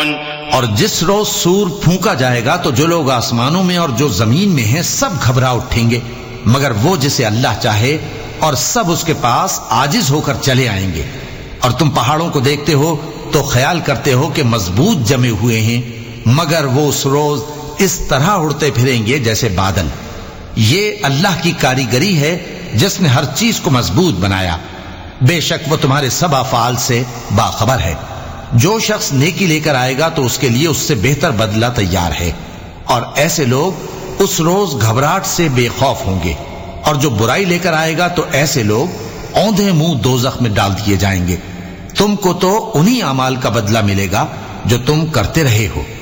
ينظرون। और जिस रोज सूर फूंका जाएगा तो जो लोग आसमानों में और जो जमीन में हैं सब घबरा उठेंगे, मगर वो जिसे अल्लाह चाहे, और सब उसके पास आजिज होकर चले आएंगे। और तुम पहाड़ों को देखते हो तो ख्याल करते हो कि मजबूत जमे हुए हैं, मगर वो उस रोज इस तरह उड़ते फिरेंगे जैसे बादल। ये अल्लाह की कारीगरी है जिसने हर चीज को मजबूत बनाया। बेशक वो तुम्हारे सब अफआल से बाखबर है। जो शख्स नेकी लेकर आएगा तो उसके लिए उससे बेहतर बदला तैयार है, और ऐसे लोग उस रोज घबराहट से बेखौफ होंगे। और जो बुराई लेकर आएगा तो ऐसे लोग औंधे मुंह दोजख में डाल दिए जाएंगे। तुमको तो उन्हीं अमाल का बदला मिलेगा जो तुम करते रहे हो।